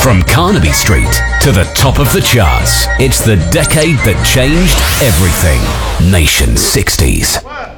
From Carnaby Street to the top of the charts, it's the decade that changed everything. Nation 60s.